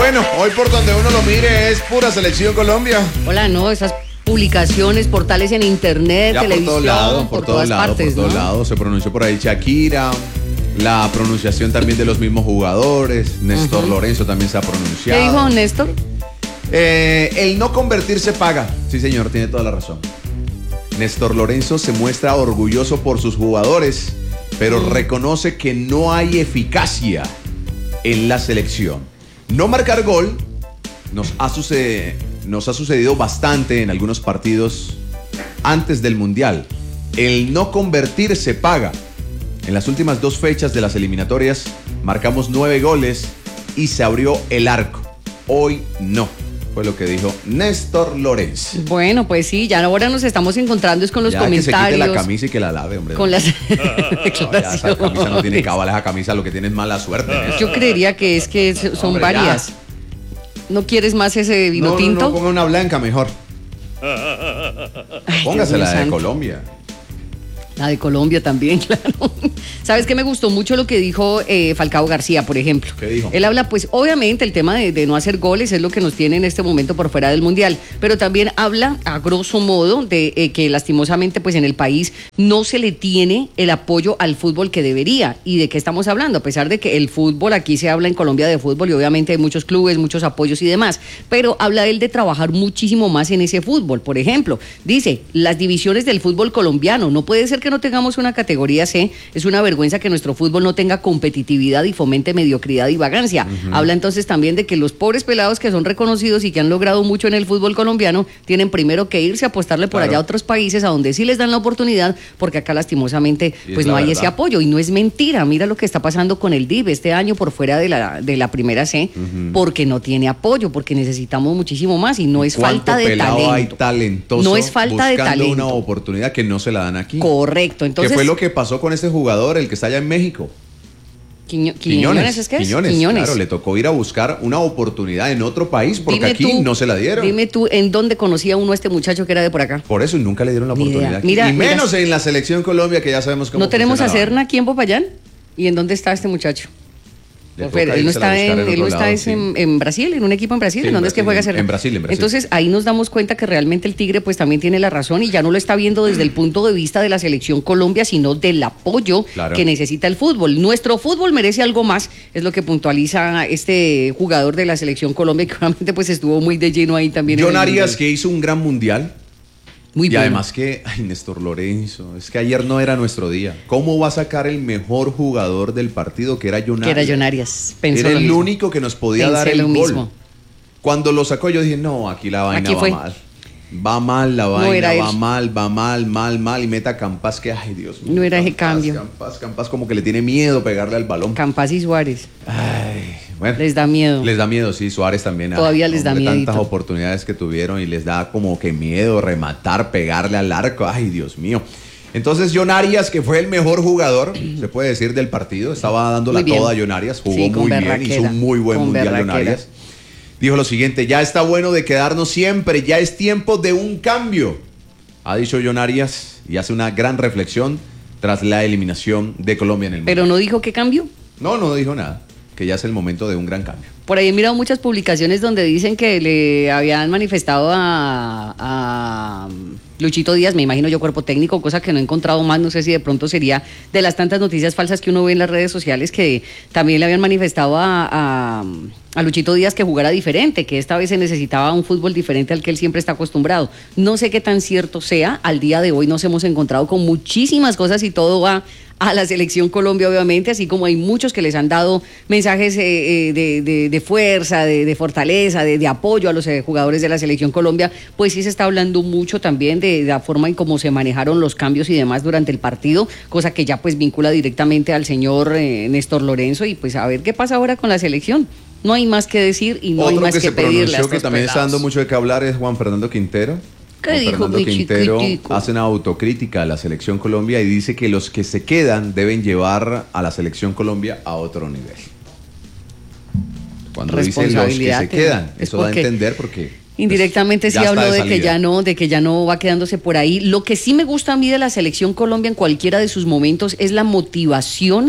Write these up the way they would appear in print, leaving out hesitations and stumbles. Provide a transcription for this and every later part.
Bueno, hoy por donde uno lo mire es pura Selección Colombia. Hola, no, esas publicaciones, portales en internet, Ya televisión, por todos lados. Se pronunció por ahí Shakira, la pronunciación también de los mismos jugadores. Néstor Lorenzo también se ha pronunciado. ¿Qué dijo Néstor? El no convertirse paga. Sí, señor, tiene toda la razón. Néstor Lorenzo se muestra orgulloso por sus jugadores, pero reconoce que no hay eficacia en la selección. No marcar gol nos ha sucedido bastante en algunos partidos antes del Mundial. El no convertirse paga. En las últimas 2 fechas de las eliminatorias marcamos 9 goles y se abrió el arco. Hoy no. Fue lo que dijo Néstor Lorenzo. Bueno, pues sí, ya ahora nos estamos encontrando es con los comentarios. Que se quite la camisa y que la lave, hombre. Con las declaraciones. Esa camisa no tiene cabal, esa camisa lo que tiene es mala suerte. Yo creería que es que son hombre, varias. Ya. ¿No quieres más ese vino tinto? No, ponga una blanca mejor. Póngase la de Colombia. La de Colombia también, claro. ¿Sabes qué? Me gustó mucho lo que dijo Falcao García, por ejemplo. ¿Qué dijo? Él habla, pues, obviamente el tema de no hacer goles es lo que nos tiene en este momento por fuera del Mundial, pero también habla, a grosso modo, de que lastimosamente, pues, en el país no se le tiene el apoyo al fútbol que debería. ¿Y de qué estamos hablando? A pesar de que el fútbol, aquí se habla en Colombia de fútbol y obviamente hay muchos clubes, muchos apoyos y demás, pero habla él de trabajar muchísimo más en ese fútbol. Por ejemplo, dice, las divisiones del fútbol colombiano, no puede ser que no tengamos una categoría C, es una vergüenza que nuestro fútbol no tenga competitividad y fomente mediocridad y vagancia. Habla entonces también de que los pobres pelados que son reconocidos y que han logrado mucho en el fútbol colombiano tienen primero que irse a apostarle por allá a otros países a donde sí les dan la oportunidad, porque acá lastimosamente pues no hay ese apoyo. Y no es mentira, mira lo que está pasando con el DIV este año por fuera de la primera C, porque no tiene apoyo, porque necesitamos muchísimo más y no es falta de talento. Hay talentoso no es falta de talento. Buscando una oportunidad que no se la dan aquí. Correcto. Entonces, ¿qué fue lo que pasó con este jugador, el que está allá en México? Quiñones, ¿es que es? Quiñones, claro, le tocó ir a buscar una oportunidad en otro país porque dime aquí tú, no se la dieron. Dime tú, ¿en dónde conocía uno a este muchacho que era de por acá? Por eso nunca le dieron la oportunidad. Mira, y menos en la Selección Colombia, que ya sabemos cómo ¿no tenemos a funciona Serna aquí en Popayán? ¿Y en dónde está este muchacho? Él no está en Brasil, en un equipo en Brasil. Sí, ¿En dónde es que juega Serna? En Brasil. Entonces ahí nos damos cuenta que realmente el Tigre pues también tiene la razón y ya no lo está viendo desde el punto de vista de la Selección Colombia, sino del apoyo que necesita el fútbol. Nuestro fútbol merece algo más, es lo que puntualiza este jugador de la Selección Colombia, que obviamente pues estuvo muy de lleno ahí también. John Arias, que hizo un gran mundial. Muy bueno. Además que, Néstor Lorenzo, es que ayer no era nuestro día. ¿Cómo va a sacar el mejor jugador del partido, que era John Arias? Que era John Arias. Era el único que nos podía dar el gol. Cuando lo sacó yo dije, no, aquí la vaina va mal. Va mal la vaina, va mal. Y meta Campas, que, ay, Dios mío. No era ese cambio. Campas como que le tiene miedo pegarle al balón. Campas y Suárez. Ay, bueno. Les da miedo. Les da miedo, sí, Suárez también. Todavía les da miedo. Tantas oportunidades que tuvieron y les da como que miedo rematar, pegarle al arco. Ay, Dios mío. Entonces, John Arias, que fue el mejor jugador, se puede decir, del partido, estaba dándola toda a John Arias, jugó muy bien, hizo un muy buen mundial John Arias. Dijo lo siguiente: ya está bueno de quedarnos siempre, ya es tiempo de un cambio, ha dicho John Arias, y hace una gran reflexión tras la eliminación de Colombia en el mundial. ¿Pero no dijo qué cambio? No dijo nada, que ya es el momento de un gran cambio. Por ahí he mirado muchas publicaciones donde dicen que le habían manifestado a Luchito Díaz, me imagino yo, cuerpo técnico, cosa que no he encontrado más, no sé si de pronto sería de las tantas noticias falsas que uno ve en las redes sociales, que también le habían manifestado a Luchito Díaz que jugara diferente, que esta vez se necesitaba un fútbol diferente al que él siempre está acostumbrado. No sé qué tan cierto sea, al día de hoy nos hemos encontrado con muchísimas cosas y todo va a la Selección Colombia, obviamente, así como hay muchos que les han dado mensajes de fuerza, de fortaleza, de apoyo a los jugadores de la Selección Colombia, pues sí se está hablando mucho también de la forma en cómo se manejaron los cambios y demás durante el partido, cosa que ya pues vincula directamente al señor Néstor Lorenzo, y pues a ver qué pasa ahora con la selección. No hay más que decir y no hay más que pedirle a estos que también pelados. Está dando mucho de qué hablar es Juan Fernando Quintero. ¿Qué dijo Fernando mi Quintero chiquitico? hace una autocrítica a la Selección Colombia y dice que los que se quedan deben llevar a la Selección Colombia a otro nivel. Cuando dice los que se quedan, eso da a entender porque indirectamente sí habló de que ya no va quedándose por ahí. Lo que sí me gusta a mí de la Selección Colombia en cualquiera de sus momentos es la motivación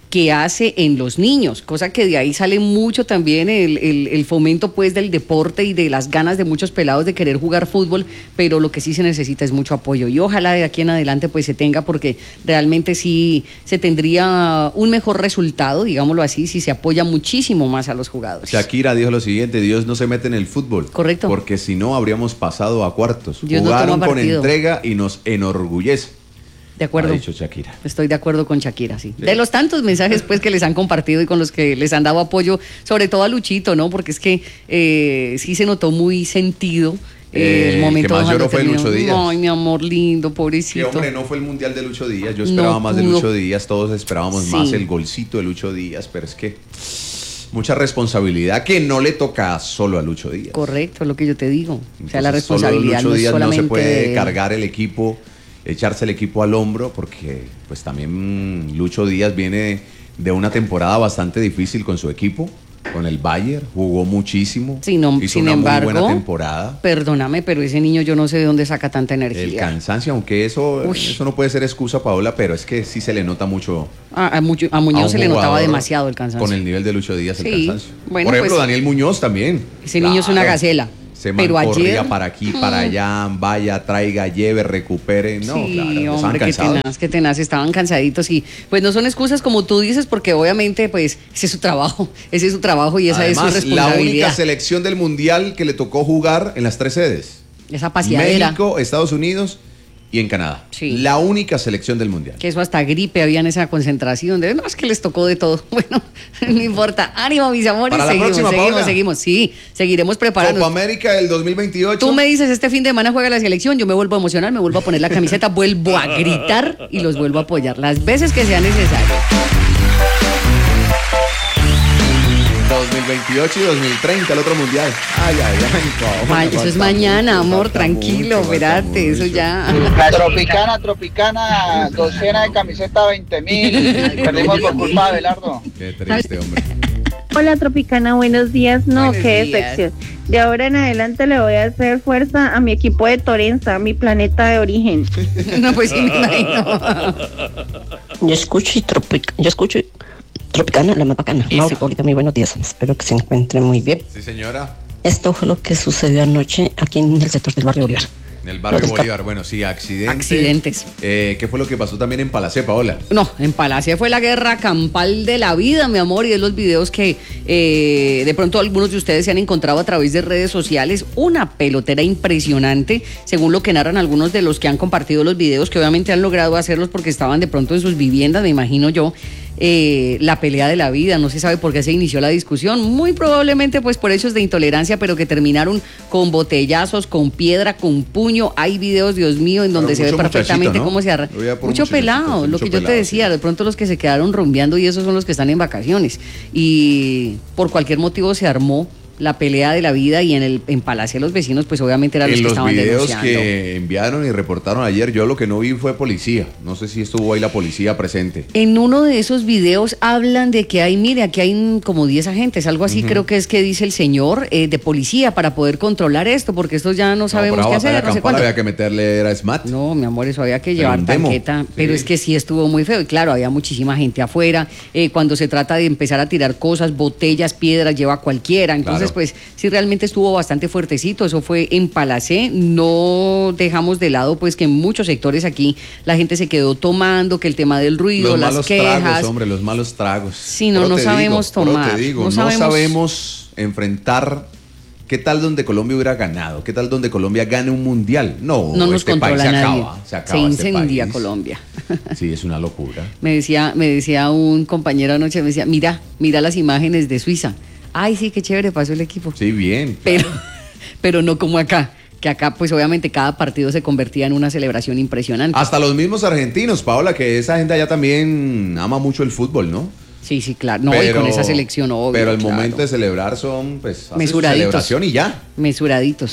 que hace en los niños, cosa que de ahí sale mucho también el fomento pues del deporte y de las ganas de muchos pelados de querer jugar fútbol, pero lo que sí se necesita es mucho apoyo y ojalá de aquí en adelante pues se tenga, porque realmente sí se tendría un mejor resultado, digámoslo así, si se apoya muchísimo más a los jugadores. Shakira dijo lo siguiente: Dios no se mete en el fútbol. Correcto. Porque si no habríamos pasado a cuartos. Dios no Jugaron toma con partido. entrega y nos enorgullece. De acuerdo. Ha dicho Shakira. Estoy de acuerdo con Shakira, sí. De los tantos mensajes pues que les han compartido y con los que les han dado apoyo, sobre todo a Luchito, ¿no? Porque es que sí se notó muy sentido el momento. Que más cuando lloró fue terminó. Lucho Díaz. Ay, mi amor lindo, Que pobrecito. hombre, no fue el mundial de Lucho Díaz. Yo esperaba No más de pudo. Lucho Díaz. Todos esperábamos Sí. más el golcito de Lucho Díaz. Pero es que mucha responsabilidad que no le toca solo a Lucho Díaz. Correcto, es lo que yo te digo. O sea, la Entonces, solo responsabilidad Lucho no es Díaz solamente no se de puede él. cargar el equipo, echarse el equipo al hombro, porque pues también Lucho Díaz viene de una temporada bastante difícil con su equipo, con el Bayern, jugó muchísimo, Sí, no, hizo sin una embargo, muy buena temporada. Perdóname, pero ese niño yo no sé de dónde saca tanta El energía. cansancio, aunque eso no puede ser excusa, Paola, pero es que sí se le nota mucho. A Muñoz a un se le notaba jugador demasiado el cansancio. Con el nivel de Lucho Díaz, Sí, el cansancio. bueno, Por ejemplo, pues, Daniel Muñoz también. Ese niño es una gacela. Se man Pero corría ayer para aquí, para allá, vaya, traiga, lleve, recupere. No, sí, claro, estaban hombre, cansados. qué tenaz, estaban cansaditos y pues no son excusas como tú dices, porque obviamente pues ese es su trabajo y esa Además, es su la única responsabilidad. selección del mundial que le tocó jugar en las 3 sedes: Esa paseadera. México, Estados Unidos y en Canadá. Sí. La única selección del mundial. Que eso hasta gripe había en esa concentración. No, es que les tocó de todo. Bueno, no importa. Ánimo, mis amores. Para la próxima, Paola. seguimos. Sí, seguiremos preparando. Copa América del 2028. Tú me dices, este fin de semana juega la selección, yo me vuelvo a emocionar, me vuelvo a poner la camiseta, vuelvo a gritar y los vuelvo a apoyar las veces que sea necesario. 2028 y 2030, el otro mundial. Ay, Paola, Eso es falta mañana, mucho, amor, falta tranquilo, mucho, falta espérate, eso mucho. ya. Tropicana, docena de camiseta 20.000. Perdimos por culpa de Abelardo. Qué triste, hombre. Hola Tropicana, buenos días. No, Buenos qué días. decepción. De ahora en adelante le voy a hacer fuerza a mi equipo de Torenza, mi planeta de origen. No, pues sí, me imagino. Yo escucho Tropicana, la más bacana. Eso. Mauri, ahorita muy buenos días. Espero que se encuentren muy bien. Sí, señora. Esto fue lo que sucedió anoche aquí en el sector del barrio Bolívar. En el barrio Los Bolívar. Bueno, sí, accidente. Accidentes. ¿Qué fue lo que pasó también en Palacé, Paola? No, en Palacia fue la guerra campal de la vida, mi amor, y es los videos que de pronto algunos de ustedes se han encontrado a través de redes sociales. Una pelotera impresionante, según lo que narran algunos de los que han compartido los videos, que obviamente han logrado hacerlos porque estaban de pronto en sus viviendas, me imagino yo. La pelea de la vida, no se sabe por qué se inició la discusión, muy probablemente pues por hechos de intolerancia, pero que terminaron con botellazos, con piedra, con puño. Hay videos, Dios mío, en donde Pero se ve mucho perfectamente muchachito, ¿no? cómo se arranca. Había por Mucho muchachitos, pelado, lo mucho que yo te pelado, decía, sí. de pronto los que se quedaron rumbeando y esos son los que están en vacaciones. Y por cualquier motivo se armó la pelea de la vida y en Palacio los vecinos pues obviamente eran los En que los estaban videos denunciando. que enviaron y reportaron ayer, yo lo que no vi fue policía. No sé si estuvo ahí la policía presente. En uno de esos videos hablan de que hay, mire, aquí hay como 10 agentes, algo así creo que es que dice el señor, de policía para poder controlar esto, porque estos ya no sabemos No, qué para hacer, batalla no sé campal cuánto. había que meterle, era SMAT. No, mi amor, eso había que Era llevar un demo, tanqueta, sí. pero es que sí estuvo muy feo. Y claro, había muchísima gente afuera. Cuando se trata de empezar a tirar cosas, botellas, piedras, lleva cualquiera. Entonces, Claro. pues sí, realmente estuvo bastante fuertecito. Eso fue en Palacé. No dejamos de lado, pues, que en muchos sectores aquí la gente se quedó tomando, que el tema del ruido, Los las malos quejas. tragos, hombre, los malos tragos. Sí, no, Pero no te sabemos pero tomar, te digo, no no sabemos- sabemos enfrentar. ¿Qué tal donde Colombia hubiera ganado? ¿Qué tal donde Colombia gane un mundial? No, No nos este país controla se nadie. acaba. Se Se acaba este incendia país. Colombia. Sí, es una locura. Me decía un compañero anoche, me decía, mira las imágenes de Suiza. Ay, sí, qué chévere pasó el equipo. Sí, bien. Pero no como acá, que acá pues obviamente cada partido se convertía en una celebración impresionante. Hasta los mismos argentinos, Paola, que esa gente allá también ama mucho el fútbol, ¿no? Sí, sí, claro. No, y con esa selección, obvio. Pero el claro. momento de celebrar son, pues, hace su Mesuraditos. celebración y ya. Mesuraditos.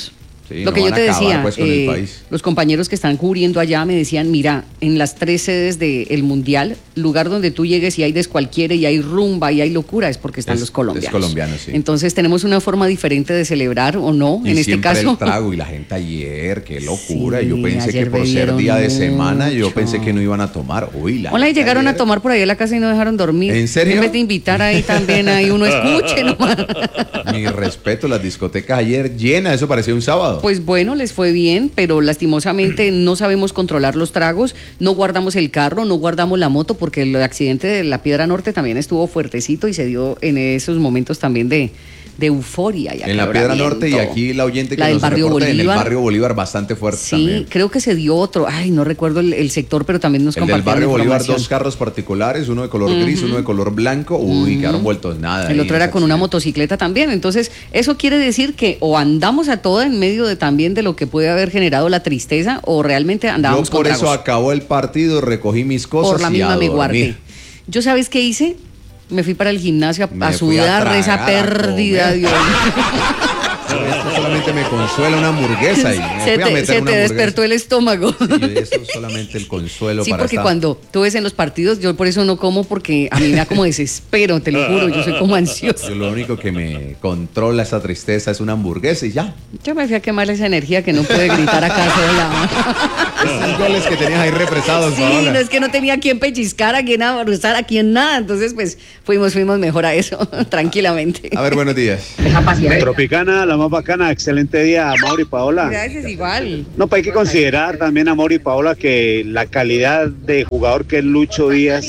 Sí, Lo no que yo van te a acabar, decía, pues, con el país. los compañeros que están cubriendo allá me decían, mira, en las 3 sedes del Mundial, lugar donde tú llegues y hay descualquiera y hay rumba y hay locura, es porque están los colombianos. Es colombiano, sí. Entonces tenemos una forma diferente de celebrar, ¿o no? Y en este siempre caso. el trago y la gente ayer, qué locura. Sí, Yo pensé que ayer por ser bebieron día de semana, yo mucho. pensé que no iban a tomar. Uy, la Hola, y gente llegaron ayer- a tomar por ahí a la casa y no dejaron dormir. ¿En serio? En vez de invitar ahí también, ahí uno escuche nomás. Mi respeto, las discotecas ayer llenas, eso parecía un sábado. Pues bueno, les fue bien, pero lastimosamente no sabemos controlar los tragos, no guardamos el carro, no guardamos la moto, porque el accidente de la Piedra Norte también estuvo fuertecito y se dio en esos momentos también de euforia. Y En la Piedra Norte y acaloramiento. aquí la oyente que La del nos barrio reporta en el Bolívar. barrio Bolívar bastante fuerte Sí, también. creo que se dio otro, ay, no recuerdo el sector, pero también nos El del compartieron barrio Bolívar, información. 2 carros particulares, uno de color gris, uno de color blanco. Uy, quedaron vueltos nada. El ahí otro en era ese con una accidente. motocicleta también. Entonces, eso quiere decir que o andamos a toda en medio de también de lo que puede haber generado la tristeza, o realmente andábamos Yo por con eso tragos. acabó el partido, recogí mis cosas Por la y misma a me dormir. guardé. ¿Yo sabes qué hice? Me fui para el gimnasio Me a fui a sudar de esa tragar, a pérdida, comer. Dios. Esto solamente me consuela una hamburguesa y me Se fui a te, meter se una te hamburguesa. despertó el estómago. Sí, yo- eso es solamente el consuelo Sí, para porque estar. cuando tú ves en los partidos, yo por eso no como, porque a mí me da como desespero, te lo juro, yo soy como ansiosa. Yo lo único que me controla esa tristeza es una hamburguesa y ya. Yo me fui a quemar esa energía que no pude gritar acá sola. Esos goles que tenías ahí represados, Sí, Paola. no es que no tenía a quien pellizcar, a quien abrazar, a quien nada. Entonces, pues, fuimos mejor a eso, tranquilamente. A ver, buenos días. Tropicana, la más bacana, excelente día, Mauro y Paola. Gracias, igual. No, pues hay que considerar también a Mauro y Paola que la calidad de jugador que es Lucho Díaz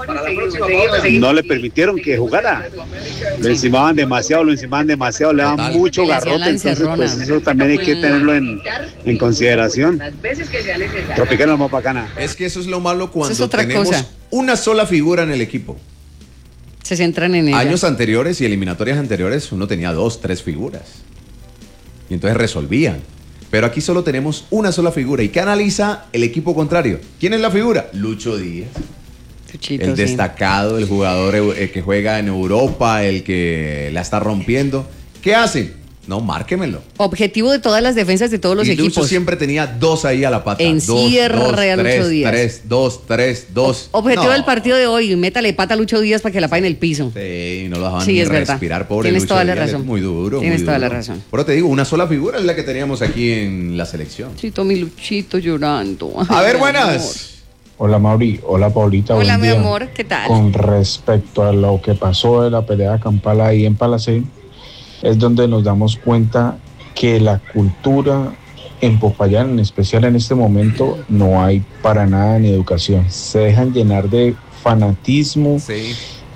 no le permitieron que jugara. Lo encimaban demasiado, le daban Total. mucho Le hacían garrote, la entonces encerrona. pues eso también hay que tenerlo en consideración. Tropicana, la más bacana. Es que eso es lo malo cuando Eso es otra tenemos cosa. una sola figura en el equipo. Se centran en ella. Años anteriores y eliminatorias anteriores uno tenía 2, 3 figuras. Y entonces resolvían. Pero aquí solo tenemos una sola figura. ¿Y qué analiza el equipo contrario? ¿Quién es la figura? Lucho Díaz. Chuchito, El sí. destacado, el jugador que juega en Europa, el que la está rompiendo. ¿Qué hace? No, márquemelo. Objetivo de todas las defensas de todos los y Lucho equipos. siempre tenía 2 ahí a la pata. Encierre a Lucho Díaz. 3, 2, 3, 2. Objetivo del partido de hoy, métale pata a Lucho Díaz para que la pague en el piso. Sí, no lo dejaban Sí, ni es verdad. respirar, pobre Tienes Lucho toda la Díaz, razón. es muy duro. Tienes muy toda la duro. razón. Pero te digo, una sola figura es la que teníamos aquí en la selección. Chito, mi Luchito llorando. A Ay, ver, mi buenas. Hola Mauri, hola Paulita. Hola, buen mi día. amor, ¿qué tal? Con respecto a lo que pasó de la pelea campal ahí en Palacé, es donde nos damos cuenta que la cultura en Popayán, en especial en este momento, no hay para nada ni educación. Se dejan llenar de fanatismo Sí.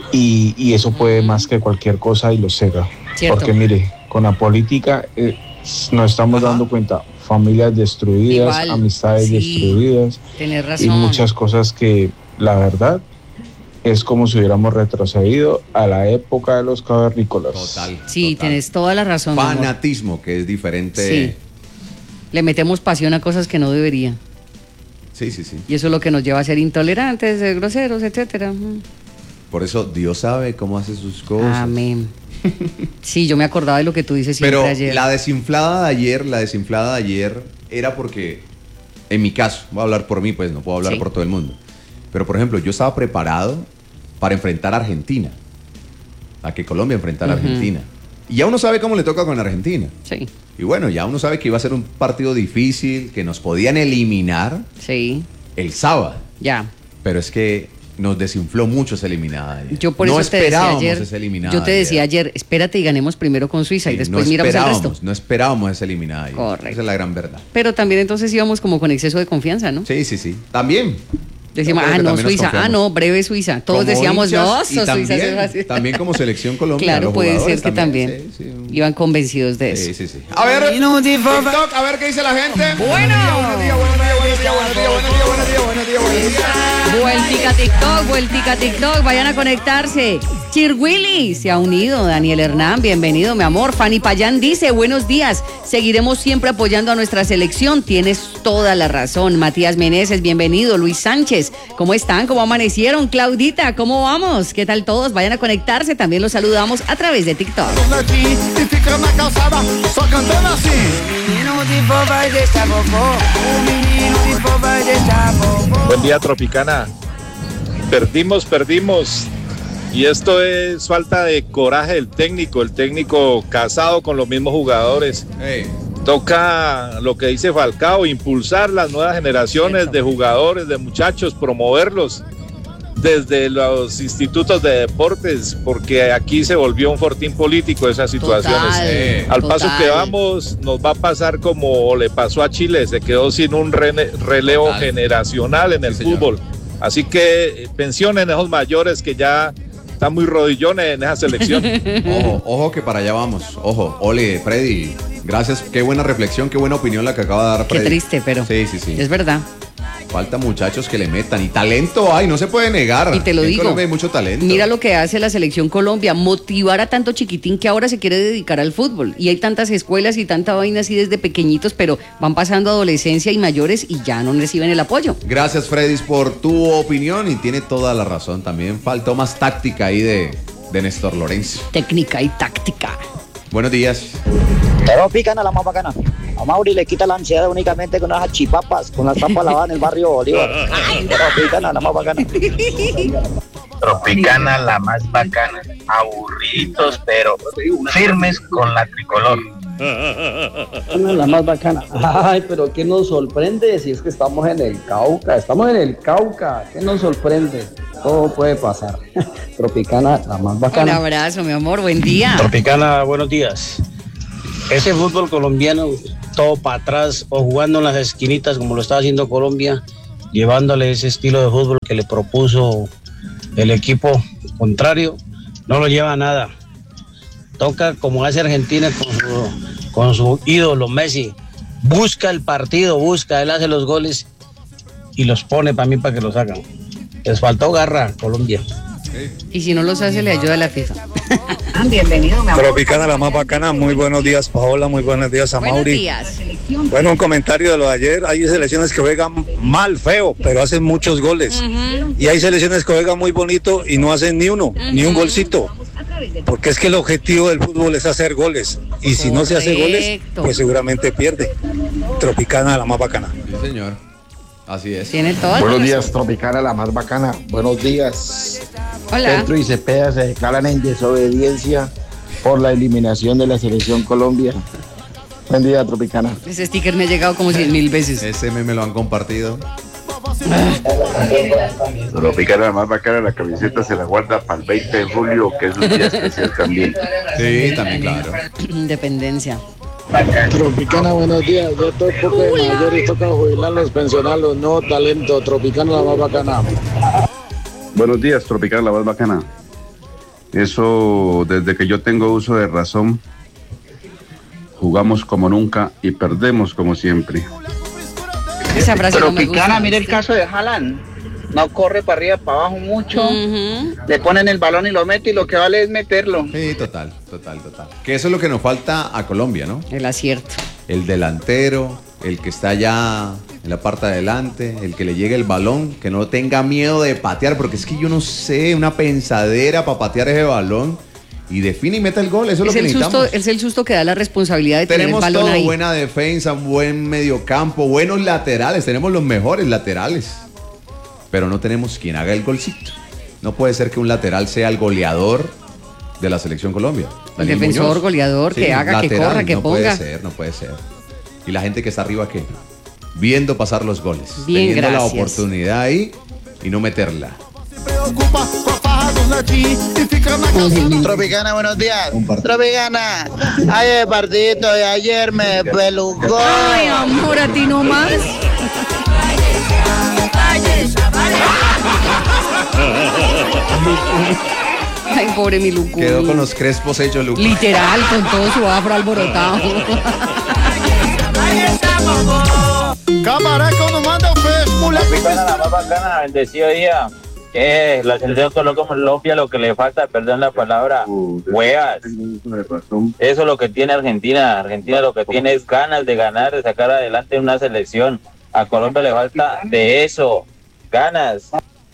y eso puede más que cualquier cosa y lo cega. Cierto. Porque mire, con la política nos estamos Ajá. dando cuenta, familias destruidas, Igual, amistades sí. destruidas. Tienes Y razón. muchas cosas que la verdad es como si hubiéramos retrocedido a la época de los cavernícolas. Total. Sí, total. tienes toda la razón. mi amor. Fanatismo, que es diferente. Sí. Le metemos pasión a cosas que no debería. Sí, sí, sí. Y eso es lo que nos lleva a ser intolerantes, groseros, etcétera. Por eso Dios sabe cómo hace sus cosas. Amén. Sí, yo me acordaba de lo que tú dices siempre Pero ayer. la desinflada de ayer era porque, en mi caso, voy a hablar por mí, pues no puedo hablar Sí. por todo el mundo. Pero, por ejemplo, yo estaba preparado para enfrentar a Argentina, a que Colombia enfrentara a Argentina. Y ya uno sabe cómo le toca con Argentina. Sí, Y bueno, ya uno sabe que iba a ser un partido difícil, que nos podían eliminar sí, el sábado. ya. Pero es que nos desinfló mucho esa eliminada ayer. Yo por no eso te decía esperábamos ayer, esa eliminada. yo te decía ayer, espérate y ganemos primero con Suiza y Sí, después no miramos el esperábamos, resto. no esperábamos esa eliminada ayer. Correcto. Esa es la gran verdad. Pero también entonces íbamos como con exceso de confianza, ¿no? Sí, sí, sí. También. Decíamos, Yo creo que no, también nos Suiza, confiamos. no, breve Suiza. Todos Como decíamos, hinchas no, y Suiza también, se va a- también como selección Colombia. Claro, los puede ser jugadores que también. Sí, sí. Iban convencidos de eso. Sí, sí, sí. A ver, TikTok, a ver qué dice la gente. Bueno. Buenos días, buenos días, buenos días, buenos días, buenos días, buenos días, buenos días, buenos días. Vueltica TikTok, vayan a conectarse. Chirwili se ha unido, Daniel Hernán, bienvenido, mi amor. Fanny Payán dice, buenos días, seguiremos siempre apoyando a nuestra selección, tienes toda la razón. Matías Meneses, bienvenido. Luis Sánchez, Manizales. ¿Cómo están? ¿Cómo amanecieron? Claudita, ¿cómo vamos? ¿Qué tal todos? Vayan a conectarse. También los saludamos a través de TikTok. Buen día, Tropicana. Perdimos. Y esto es falta de coraje del técnico. El técnico casado con los mismos jugadores. Hey. Toca lo que dice Falcao, impulsar las nuevas generaciones de jugadores, de muchachos, promoverlos desde los institutos de deportes, porque aquí se volvió un fortín político esas situaciones. Al paso que vamos, nos va a pasar como le pasó a Chile, se quedó sin un relevo generacional en el fútbol. Así que pensionen esos mayores que ya están muy rodillones en esa selección. Ojo que para allá vamos. Ojo, ole, Freddy. Gracias, qué buena reflexión, qué buena opinión la que acaba de dar Freddy. Qué triste, pero sí. Es verdad. Falta muchachos que le metan. Y talento hay, no se puede negar. Y te lo digo. En Colombia hay mucho talento. Mira lo que hace la selección Colombia, motivar a tanto chiquitín que ahora se quiere dedicar al fútbol. Y hay tantas escuelas y tanta vaina así desde pequeñitos, pero van pasando a adolescencia y mayores y ya no reciben el apoyo. Gracias, Freddy, por tu opinión y tiene toda la razón. También faltó más táctica ahí de Néstor Lorenzo. Técnica y táctica. Buenos días. Pero pican a la más bacana. A Mauri le quita la ansiedad únicamente con unas chipapas, con las papas lavadas en el barrio Bolívar. Pero pican a la más bacana. Tropicana, la más bacana. Aburridos, pero firmes con la tricolor. La más bacana. Ay, pero ¿qué nos sorprende si es que estamos en el Cauca? ¿Qué nos sorprende? Todo puede pasar. Tropicana, la más bacana. Un abrazo, mi amor, buen día. Tropicana, buenos días. Ese fútbol colombiano, todo para atrás o jugando en las esquinitas como lo estaba haciendo Colombia, llevándole ese estilo de fútbol que le propuso el equipo contrario, no lo lleva a nada. Toca como hace Argentina con su ídolo Messi, busca el partido, él hace los goles y los pone para mí para que los hagan. Les faltó garra, Colombia. Y si no los hace, le ayuda a la FIFA. Bienvenido, mi amor. Tropicana, la más bacana. Muy buenos días, Paola. Muy buenos días a Mauri. Días. Bueno, un comentario de lo de ayer. Hay selecciones que juegan mal, feo, pero hacen muchos goles. Y hay selecciones que juegan muy bonito y no hacen ni uno, ni un golcito. Porque es que el objetivo del fútbol es hacer goles. Y si no se hace goles, pues seguramente pierde. Tropicana, la más bacana. Sí, señor. Así es. Tiene todo. Buenos días, Tropicana, la más bacana. Buenos días. Hola. Petro y Cepeda se declaran en desobediencia por la eliminación de la selección Colombia. Buen día, Tropicana. Ese sticker me ha llegado como 100,000 veces. Ese meme lo han compartido. Tropicana, la más bacana, la camiseta se la guarda para el 20 de julio, que es un día especial también. Sí, también, claro. Independencia. Tropicana, buenos días. Ya todo el poco de mayores toca jubilarlos, pensionarlos, no talento. Tropicana, la más bacana. Buenos días, Tropicana, la más bacana. Eso, desde que yo tengo uso de razón, jugamos como nunca y perdemos como siempre. Esa frase no me Tropicana, gusta. mire el caso de Haaland. No corre para arriba, para abajo mucho. Le ponen el balón y lo mete y lo que vale es meterlo. Sí, total. Que eso es lo que nos falta a Colombia, ¿no? El acierto. El delantero, el que está allá en la parte de adelante, el que le llegue el balón, que no tenga miedo de patear, porque es que yo no sé, una pensadera para patear ese balón y define y meta el gol, eso es lo que necesitamos. Es el susto que da la responsabilidad de tener el Tenemos balón todo, ahí. buena defensa, buen mediocampo, buenos laterales, tenemos los mejores laterales, pero no tenemos quien haga el golcito. No puede ser que un lateral sea el goleador de la selección Colombia. El Daniel defensor, Muñoz. goleador, que haga, que lateral, corra, que ponga. No puede ser. Y la gente que está arriba, ¿qué? Viendo pasar los goles. Bien, teniendo gracias. la oportunidad ahí y no meterla. Tropicana, buenos días. Tropicana, ayer partidito de ayer me pelucó. Ay, amor, a ti nomás. Ay, pobre mi Lucu. Quedó con los crespos hechos, Lucas. Literal, con todo su afro alborotado. Cámara, cuando manda un Facebook. Tropicana, la más bacana, bendecido día. La selección Colombia lo que le falta, perdón la palabra, huevas. Eso es lo que tiene Argentina. Argentina lo que tiene es ganas de ganar, de sacar adelante una selección. A Colombia le falta de eso. ganas.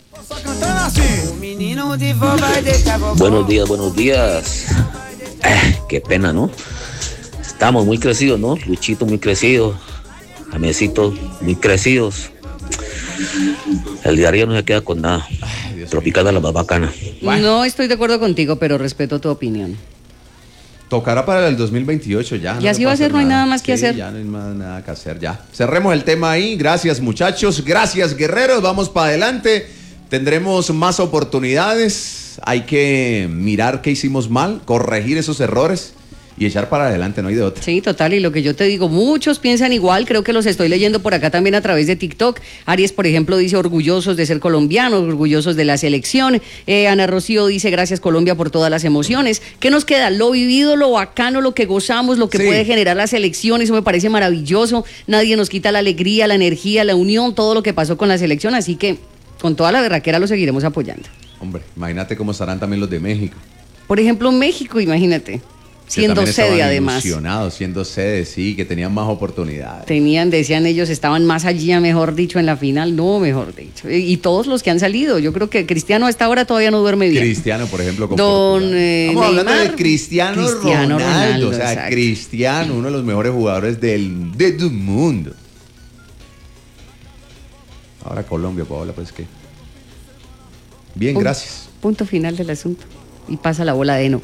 Buenos días. Qué pena, ¿no? Estamos muy crecidos, ¿no? Luchito muy crecido, Jamesito muy crecidos. El diario no se queda con nada. Tropicana la más bacana. No estoy de acuerdo contigo, pero respeto tu opinión. Tocará para el 2028 ya. Y así va a ser, no hay nada más que hacer. Ya no hay más nada que hacer, ya. Cerremos el tema ahí. Gracias, muchachos. Gracias, guerreros. Vamos para adelante. Tendremos más oportunidades. Hay que mirar qué hicimos mal, corregir esos errores y echar para adelante, no hay de otra. Sí, total, y lo que yo te digo, muchos piensan igual, creo que los estoy leyendo por acá también a través de TikTok. Aries, por ejemplo, dice orgullosos de ser colombianos, orgullosos de la selección. Ana Rocío dice gracias Colombia por todas las emociones. ¿Qué nos queda? Lo vivido, lo bacano, lo que gozamos, lo que puede generar la selección, eso me parece maravilloso. Nadie nos quita la alegría, la energía, la unión, todo lo que pasó con la selección, así que con toda la berraquera lo seguiremos apoyando. Hombre, imagínate cómo estarán también los de México. Por ejemplo, México, imagínate. Siendo sede, además. Ilusionados, siendo sede, sí, que tenían más oportunidades. Decían ellos, estaban más allí, mejor dicho, en la final, no, mejor dicho. Y todos los que han salido, yo creo que Cristiano a esta hora todavía no duerme bien. Cristiano, por ejemplo, con Estamos hablando de Cristiano Ronaldo, o sea, exacto. Cristiano, uno de los mejores jugadores del mundo. Ahora Colombia, Paola, pues qué. Bien, gracias. Punto final del asunto. Y pasa la bola de heno.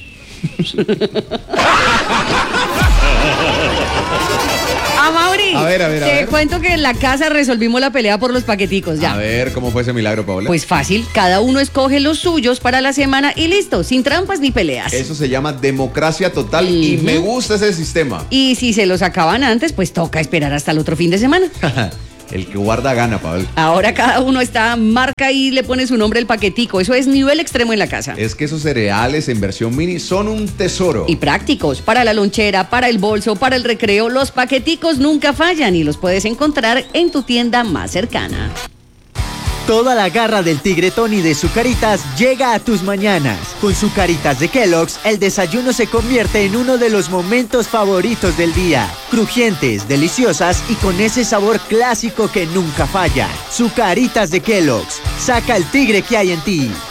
Mauri, a ver. te cuento que en la casa resolvimos la pelea por los paqueticos ya. A ver, ¿cómo fue ese milagro, Paola? Pues fácil, cada uno escoge los suyos para la semana y listo, sin trampas ni peleas. Eso se llama democracia total y me gusta ese sistema. Y si se los acaban antes, pues toca esperar hasta el otro fin de semana. El que guarda gana, Pablo. Ahora cada uno marca y le pone su nombre al paquetico. Eso es nivel extremo en la casa. Es que esos cereales en versión mini son un tesoro. Y prácticos. Para la lonchera, para el bolso, para el recreo, los paqueticos nunca fallan y los puedes encontrar en tu tienda más cercana. Toda la garra del tigre Tony de Zucaritas llega a tus mañanas. Con Zucaritas de Kellogg's, el desayuno se convierte en uno de los momentos favoritos del día. Crujientes, deliciosas y con ese sabor clásico que nunca falla. Zucaritas de Kellogg's. Saca el tigre que hay en ti.